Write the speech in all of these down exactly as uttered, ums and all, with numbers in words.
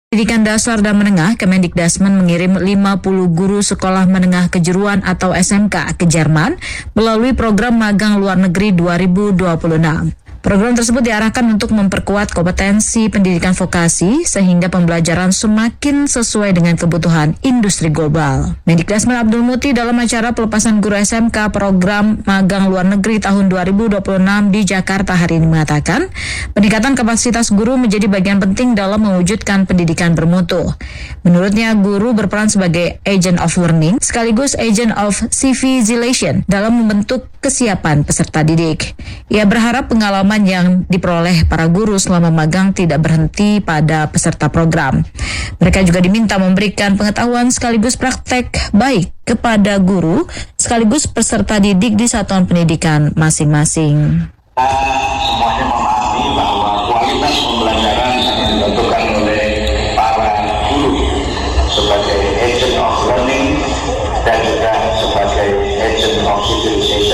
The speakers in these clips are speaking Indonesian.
Pendidikan dasar dan menengah, Kemendikdasmen mengirim lima puluh guru sekolah menengah kejuruan atau S M K ke Jerman melalui program magang luar negeri dua ribu dua puluh enam. Program tersebut diarahkan untuk memperkuat kompetensi pendidikan vokasi sehingga pembelajaran semakin sesuai dengan kebutuhan industri global. Mendikdasmen Abdul Muti dalam acara pelepasan guru S M K program magang luar negeri tahun dua ribu dua puluh enam di Jakarta hari ini mengatakan, peningkatan kapasitas guru menjadi bagian penting dalam mewujudkan pendidikan bermutu. Menurutnya, guru berperan sebagai agent of learning sekaligus agent of civilization dalam membentuk kesiapan peserta didik. Ia berharap pengalaman yang diperoleh para guru selama magang tidak berhenti pada peserta program. Mereka juga diminta memberikan pengetahuan sekaligus praktek baik kepada guru sekaligus peserta didik di satuan pendidikan masing-masing. Semuanya memahami bahwa kualitas pembelajaran akan ditentukan oleh para guru sebagai agent of learning dan juga sebagai agent of civilization.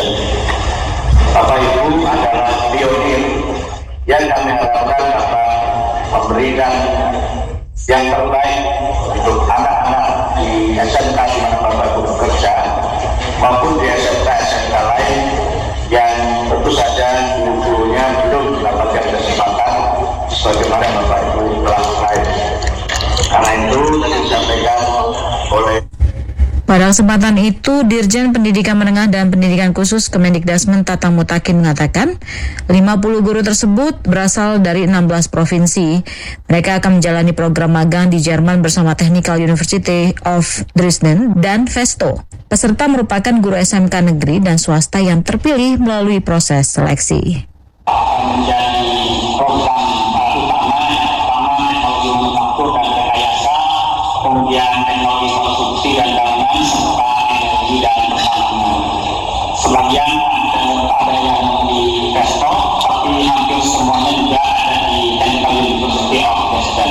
Bapak Ibu adalah pionir yang kami harapkan dapat memberikan yang terbaik untuk anak-anak di S M K di mana Bapak Ibu bekerja maupun di S M K S M K lain yang tentu saja guru-gurunya belum mendapatkan kesempatan sebagaimana Bapak Ibu telah meraih. Karena itu tadi disampaikan oleh Pada kesempatan itu, Dirjen Pendidikan Menengah dan Pendidikan Khusus Kemendikdasmen Tatang Mutakin mengatakan, lima puluh guru tersebut berasal dari enam belas provinsi. Mereka akan menjalani program magang di Jerman bersama Technical University of Dresden dan Vesto. Peserta merupakan guru S M K negeri dan swasta yang terpilih melalui proses seleksi. Menjadi program utama, pertama teknologi manufaktur dan rekayasa, kemudian teknologi konstruksi dan bangunan, serta energi dan pertanaman. Sebagian ada yang di Vesto, tapi hampir semuanya juga ada di Technical University of Dresden.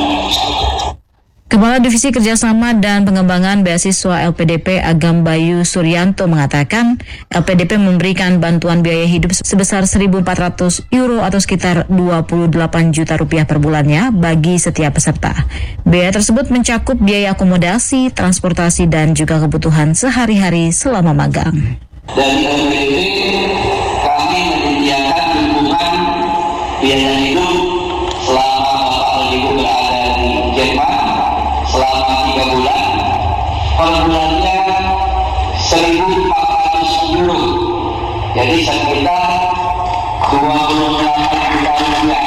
Kepala Divisi Kerjasama dan Pengembangan Beasiswa L P D P Agam Bayu Suryanto mengatakan, L P D P memberikan bantuan biaya hidup sebesar seribu empat ratus euro atau sekitar dua puluh delapan juta rupiah per bulannya bagi setiap peserta. Biaya tersebut mencakup biaya akomodasi, transportasi, dan juga kebutuhan sehari-hari selama magang. Dari L P D P kami menyediakan dukungan biaya hidup selama Bapak Ibu berada di Jerman selama tiga bulan, per bulannya seribu empat ratus euro, jadi sekitar dua puluh delapan juta rupiah.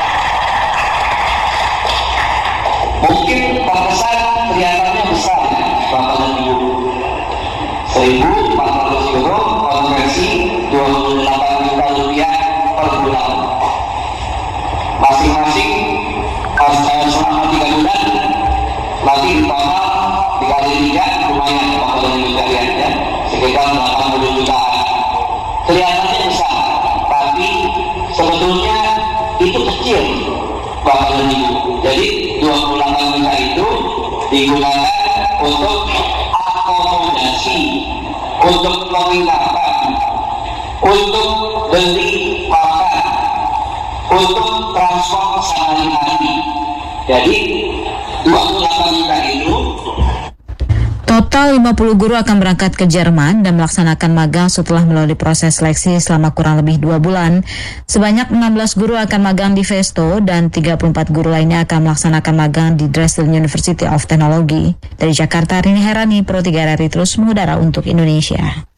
Mungkin terkesan kelihatannya besar, Bapak dan Ibu. seribu empat ratus euro konversi dua puluh delapan juta rupiah per bulan. Masing-masing selama tiga bulan, nanti ditambah dikali tiga lumayan Bapak dan Ibu sekalian ya, sekitar delapan puluh jutaan. Kelihatannya besar, tapi sebetulnya itu kecil Bapak dan Ibu. Jadi dua puluh delapan juta itu digunakan untuk akomodasi, untuk penginapan, untuk beli makan, untuk transport sehari-hari. Jadi dua puluh delapan juta itu. Total lima puluh guru akan berangkat ke Jerman dan melaksanakan magang setelah melalui proses seleksi selama kurang lebih dua bulan. Sebanyak enam belas guru akan magang di Vesto dan tiga puluh empat guru lainnya akan melaksanakan magang di Dresden University of Technology. Dari Jakarta, Rini Herani, Pro tiga R R I terus mengudara untuk Indonesia.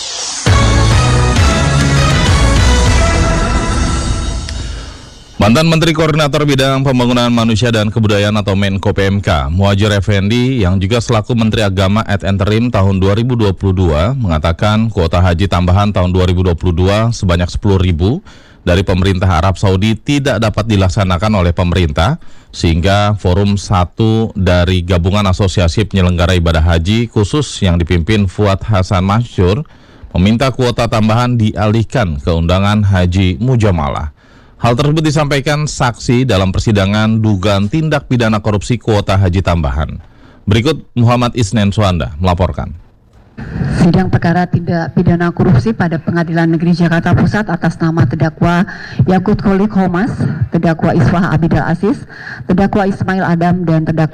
Mantan Menteri Koordinator Bidang Pembangunan Manusia dan Kebudayaan atau Menko P M K, Muhadjir Effendi, yang juga selaku Menteri Agama ad interim tahun dua ribu dua puluh dua, mengatakan kuota haji tambahan tahun dua ribu dua puluh dua sebanyak sepuluh ribu dari pemerintah Arab Saudi tidak dapat dilaksanakan oleh pemerintah, sehingga Forum satu dari Gabungan Asosiasi Penyelenggara Ibadah Haji khusus yang dipimpin Fuad Hasan Mansur meminta kuota tambahan dialihkan ke undangan Haji Mujamalah. Hal tersebut disampaikan saksi dalam persidangan dugaan tindak pidana korupsi kuota haji tambahan. Berikut Muhammad Isnen Suanda melaporkan. Sidang perkara tindak pidana korupsi pada Pengadilan Negeri Jakarta Pusat atas nama terdakwa Yakut Kholik Homas, terdakwa Iswah Abidal Aziz, terdakwa Ismail Adam, dan terdakwa